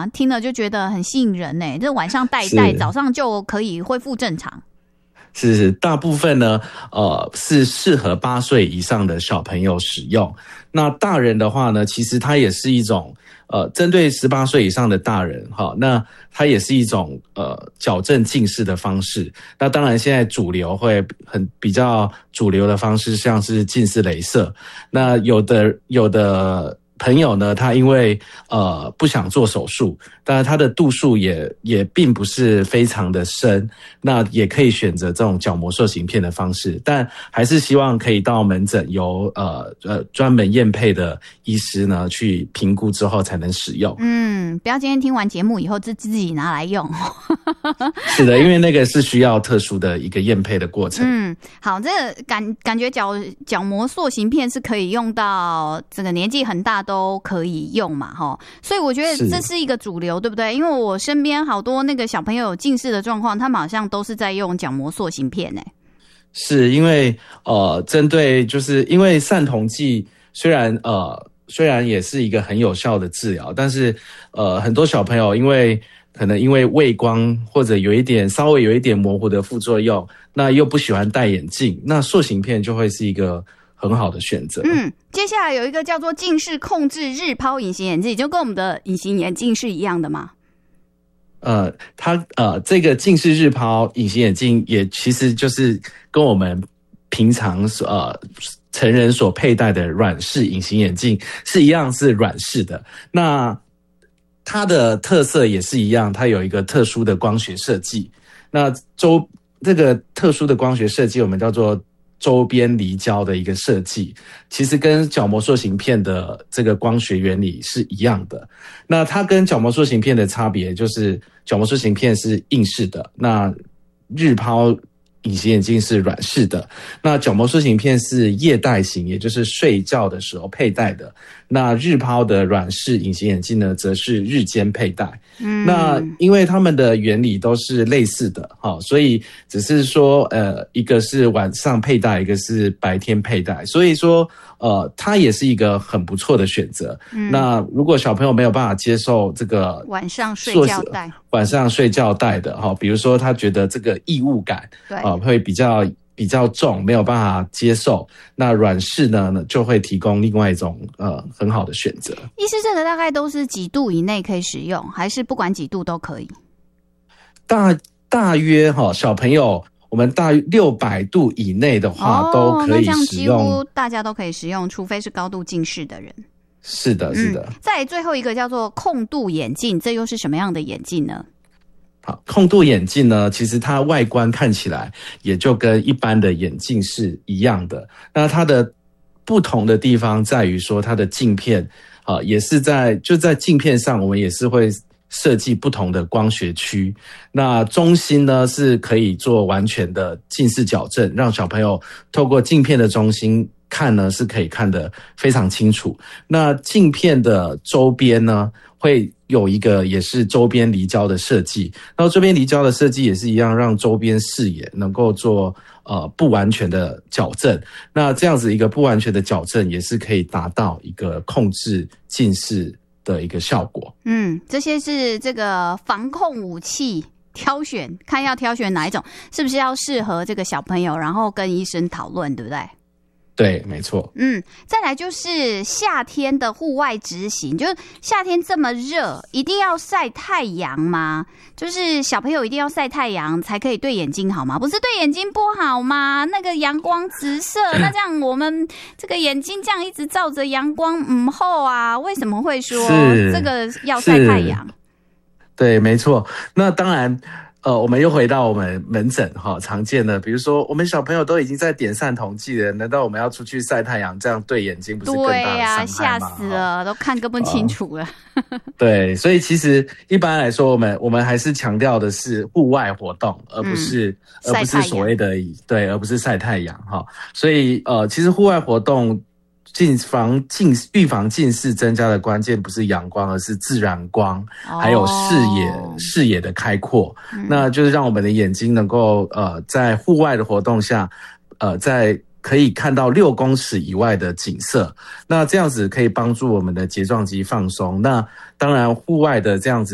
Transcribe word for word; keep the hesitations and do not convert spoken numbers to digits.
啊，听了就觉得很吸引人耶，这晚上戴一戴，早上就可以恢复正常。 是是，大部分呢，呃，是适合八岁以上的小朋友使用。那大人的话呢，其实它也是一种，呃，针对十八岁以上的大人，哈，那它也是一种呃矫正近视的方式。那当然，现在主流会很比较主流的方式，像是近视雷射。那有的有的朋友呢，他因为呃不想做手术，当然他的度数也也并不是非常的深，那也可以选择这种角膜塑形片的方式，但还是希望可以到门诊由呃呃专门验配的医师呢去评估之后才能使用。 嗯，不要今天听完节目以后自自己拿来用。 是的，因为那个是需要特殊的一个验配的过程。 嗯，好，这个感感觉角角膜塑形片是可以用到这个年纪很大都可以用嘛，齁，所以我觉得这是一个主流，对不对？因为我身边好多那个小朋友有近视的状况，他们好像都是在用角膜塑形片诶。 是因为呃，针对就是因为散瞳剂虽然呃虽然也是一个很有效的治疗，但是呃很多小朋友因为可能因为畏光或者有一点稍微有一点模糊的副作用，那又不喜欢戴眼镜，那塑形片就会是一个很好的选择。 嗯，接下来有一个叫做近视控制日抛隐形眼镜，就跟我们的隐形眼镜是一样的吗？ 呃，它呃这个近视日抛隐形眼镜也其实就是跟我们平常呃成人所佩戴的软式隐形眼镜是一样，是软式的。那它的特色也是一样，它有一个特殊的光学设计。那周这个特殊的光学设计，我们叫做周边离焦的一个设计，其实跟角膜塑形片的这个光学原理是一样的。那它跟角膜塑形片的差别就是，角膜塑形片是硬式的，那日抛隐形眼镜是软式的。那角膜塑形片是夜戴型，也就是睡觉的时候佩戴的。那日抛的软式隐形眼镜呢，则是日间佩戴。嗯，那因为它们的原理都是类似的，齁，所以只是说，呃，一个是晚上佩戴，一个是白天佩戴，所以说，呃，它也是一个很不错的选择。嗯，那如果小朋友没有办法接受这个晚上睡觉戴， 晚上睡觉戴的，齁，比如说他觉得这个异物感，对，呃，会比较。比较重，没有办法接受，那软式呢就会提供另外一种呃很好的选择。 医师，这个大概都是几度以内可以使用，还是不管几度都可以？ 大大约哈，小朋友我们大约六百度以内的话、哦、都可以使用。那这样几乎大家都可以使用，除非是高度近视的人。 是的，是的。 嗯、再来最后一个叫做控度眼镜，这又是什么样的眼镜呢？ 好，控度眼镜呢，其实它外观看起来也就跟一般的眼镜是一样的。那它的不同的地方在于说，它的镜片啊，也是在就在镜片上，我们也是会设计不同的光学区。那中心呢是可以做完全的近视矫正，让小朋友透过镜片的中心看呢是可以看得非常清楚。那镜片的周边呢，会有一个也是周边离焦的设计，然后周边离焦的设计也是一样，让周边视野能够做呃不完全的矫正。那这样子一个不完全的矫正，也是可以达到一个控制近视的一个效果。 嗯，这些是这个防控武器。挑选看要挑选哪一种，是不是要适合这个小朋友，然后跟医生讨论，对不对？ 对，没错。 嗯，再来就是夏天的户外执行，就是夏天这么热，一定要晒太阳吗？就是小朋友一定要晒太阳才可以对眼睛好吗？不是对眼睛不好吗？那个阳光直射，那这样我们这个眼睛这样一直照着阳光，嗯后啊，为什么会说这个要晒太阳？ 对，没错。那当然，呃，我们又回到我们门诊哈，常见的，比如说我们小朋友都已经在点散瞳剂了，难道我们要出去晒太阳，这样对眼睛不是更大的伤害吗？对呀、啊， 吓死了，都看更不清楚了。 呃、对，所以其实一般来说，我们我们还是强调的是户外活动，而不是、嗯、而不是所谓的对，而不是晒太阳哈。所以呃，其实户外活动。近防近预防近视增加的关键不是阳光，而是自然光，哦、还有视野视野的开阔、嗯，那就是让我们的眼睛能够呃在户外的活动下，呃在可以看到六公尺以外的景色，那这样子可以帮助我们的睫状肌放松。那当然，户外的这样子。